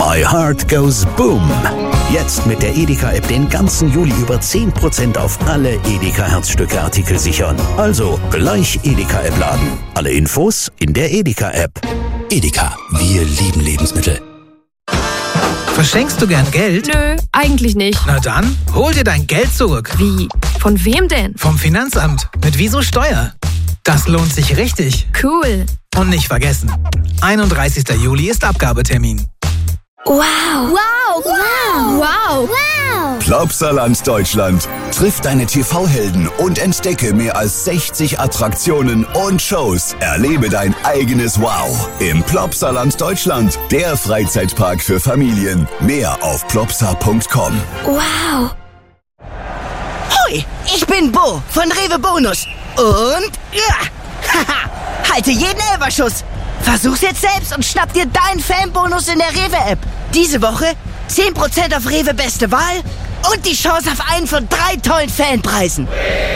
My Heart Goes Boom. Jetzt mit der Edeka-App den ganzen Juli über 10% auf alle Edeka-Herzstücke-Artikel sichern. Also gleich Edeka-App laden. Alle Infos in der Edeka-App. Edeka, wir lieben Lebensmittel. Verschenkst du gern Geld? Nö, eigentlich nicht. Na dann, hol dir dein Geld zurück. Wie? Von wem denn? Vom Finanzamt. Mit Wieso Steuer. Das lohnt sich richtig. Cool. Und nicht vergessen, 31. Juli ist Abgabetermin. Wow. Wow. Wow. Wow. Wow. Plopsaland Deutschland. Triff deine TV-Helden und entdecke mehr als 60 Attraktionen und Shows. Erlebe dein eigenes Wow im Plopsaland Deutschland, der Freizeitpark für Familien. Mehr auf plopsa.com. Wow. Hoi, ich bin Bo von Rewe Bonus. Und halte jeden Elferschuss. Versuch's jetzt selbst und schnapp dir deinen Fanbonus in der Rewe-App. Diese Woche 10% auf Rewe Beste Wahl und die Chance auf einen von 3 tollen Fanpreisen.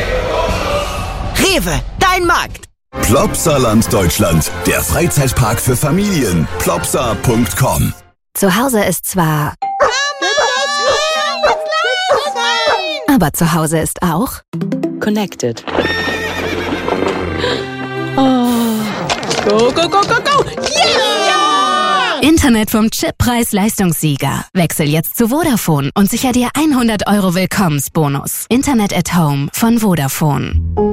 Rewe, dein Markt. Plopsaland Deutschland, der Freizeitpark für Familien. Plopsa.com. Zu Hause ist zwar... Aber zu Hause ist auch... Connected. Oh. Go, go, go, go, go! Yeah! Internet vom Chip-Preis-Leistungssieger. Wechsel jetzt zu Vodafone und sicher dir 100 € Willkommensbonus. Internet at Home von Vodafone.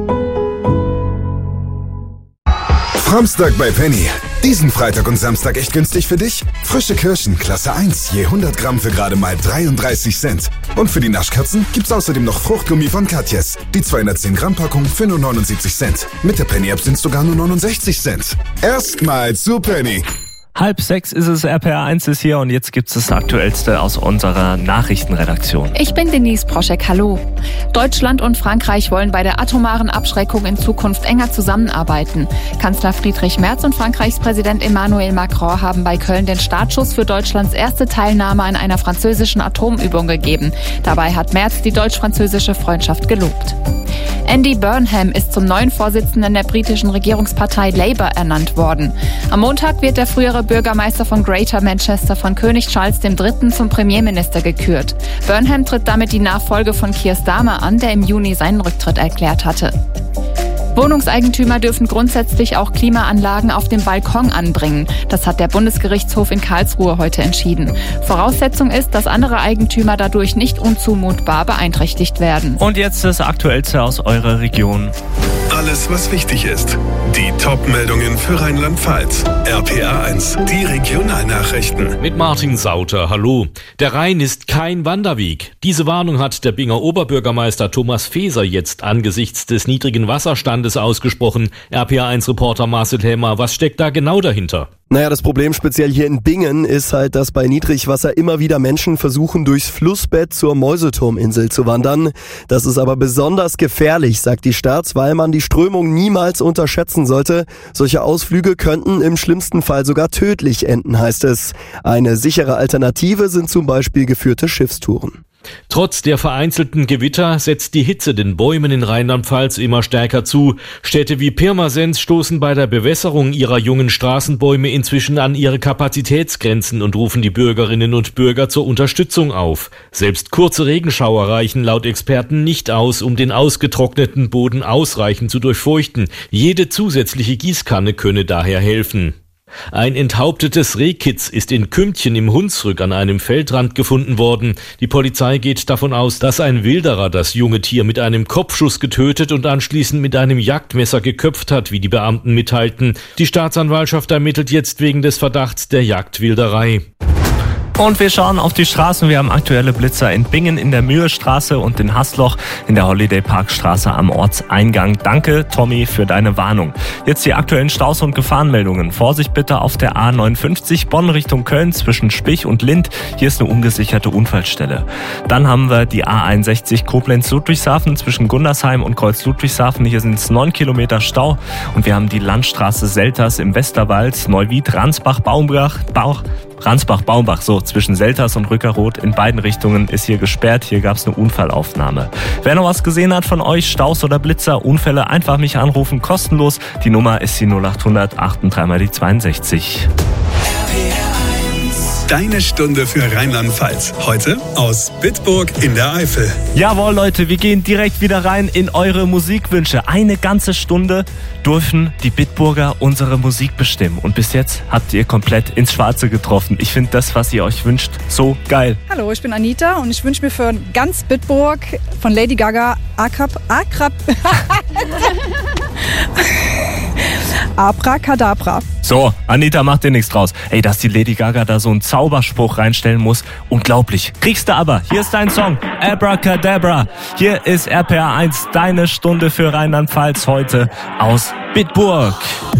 Framstag bei Penny. Diesen Freitag und Samstag echt günstig für dich? Frische Kirschen, Klasse 1, je 100 Gramm für gerade mal 33 Cent. Und für die Naschkatzen gibt's außerdem noch Fruchtgummi von Katjes. Die 210 Gramm Packung für nur 79 Cent. Mit der Penny-App sind's sogar nur 69 Cent. Erstmal zu Penny. 5:30 ist es, RPR1 ist hier und jetzt gibt's das Aktuellste aus unserer Nachrichtenredaktion. Ich bin Denise Proschek, hallo. Deutschland und Frankreich wollen bei der atomaren Abschreckung in Zukunft enger zusammenarbeiten. Kanzler Friedrich Merz und Frankreichs Präsident Emmanuel Macron haben bei Köln den Startschuss für Deutschlands erste Teilnahme an einer französischen Atomübung gegeben. Dabei hat Merz die deutsch-französische Freundschaft gelobt. Andy Burnham ist zum neuen Vorsitzenden der britischen Regierungspartei Labour ernannt worden. Am Montag wird der frühere Bürgermeister von Greater Manchester von König Charles III. Zum Premierminister gekürt. Burnham tritt damit die Nachfolge von Keir Starmer an, der im Juni seinen Rücktritt erklärt hatte. Wohnungseigentümer dürfen grundsätzlich auch Klimaanlagen auf dem Balkon anbringen. Das hat der Bundesgerichtshof in Karlsruhe heute entschieden. Voraussetzung ist, dass andere Eigentümer dadurch nicht unzumutbar beeinträchtigt werden. Und jetzt das Aktuellste aus eurer Region. Alles, was wichtig ist. Die Top-Meldungen für Rheinland-Pfalz. RPR1, die Regionalnachrichten. Mit Martin Sauter, hallo. Der Rhein ist kein Wanderweg. Diese Warnung hat der Binger Oberbürgermeister Thomas Feser jetzt angesichts des niedrigen Wasserstandes ausgesprochen. RPR1-Reporter Marcel Helmer, was steckt da genau dahinter? Naja, das Problem speziell hier in Bingen ist halt, dass bei Niedrigwasser immer wieder Menschen versuchen, durchs Flussbett zur Mäuseturminsel zu wandern. Das ist aber besonders gefährlich, sagt die Stadt, weil man die Strömung niemals unterschätzen sollte. Solche Ausflüge könnten im schlimmsten Fall sogar tödlich enden, heißt es. Eine sichere Alternative sind zum Beispiel geführte Schiffstouren. Trotz der vereinzelten Gewitter setzt die Hitze den Bäumen in Rheinland-Pfalz immer stärker zu. Städte wie Pirmasens stoßen bei der Bewässerung ihrer jungen Straßenbäume inzwischen an ihre Kapazitätsgrenzen und rufen die Bürgerinnen und Bürger zur Unterstützung auf. Selbst kurze Regenschauer reichen laut Experten nicht aus, um den ausgetrockneten Boden ausreichend zu durchfeuchten. Jede zusätzliche Gießkanne könne daher helfen. Ein enthauptetes Rehkitz ist in Kümmtchen im Hunsrück an einem Feldrand gefunden worden. Die Polizei geht davon aus, dass ein Wilderer das junge Tier mit einem Kopfschuss getötet und anschließend mit einem Jagdmesser geköpft hat, wie die Beamten mitteilten. Die Staatsanwaltschaft ermittelt jetzt wegen des Verdachts der Jagdwilderei. Und wir schauen auf die Straßen. Wir haben aktuelle Blitzer in Bingen in der Mühestraße und in Haßloch in der Holiday Park Straße am Ortseingang. Danke, Tommy, für deine Warnung. Jetzt die aktuellen Staus- und Gefahrenmeldungen. Vorsicht bitte auf der A59 Bonn Richtung Köln zwischen Spich und Lindt. Hier ist eine ungesicherte Unfallstelle. Dann haben wir die A61 Koblenz-Ludwigshafen zwischen Gundersheim und Kreuz-Ludwigshafen. Hier sind es 9 Kilometer Stau. Und wir haben die Landstraße Selters im Westerwald, Neuwied, Ransbach-Baumbach, so zwischen Selters und Rückerroth in beiden Richtungen ist hier gesperrt. Hier gab es eine Unfallaufnahme. Wer noch was gesehen hat von euch, Staus oder Blitzer, Unfälle, einfach mich anrufen, kostenlos. Die Nummer ist die 0800 8 3 mal die 62. RPR1 Deine Stunde für Rheinland-Pfalz. Heute aus Bitburg in der Eifel. Jawohl, Leute, wir gehen direkt wieder rein in eure Musikwünsche. Eine ganze Stunde dürfen die Bitburger unsere Musik bestimmen. Und bis jetzt habt ihr komplett ins Schwarze getroffen. Ich finde das, was ihr euch wünscht, so geil. Hallo, ich bin Anita und ich wünsche mir für ganz Bitburg von Lady Gaga Abracadabra. So, Anita, mach dir nichts draus. Ey, dass die Lady Gaga da so einen Zauberspruch reinstellen muss, unglaublich. Kriegst du aber. Hier ist dein Song, Abracadabra. Hier ist RPA 1, deine Stunde für Rheinland-Pfalz heute aus Bitburg.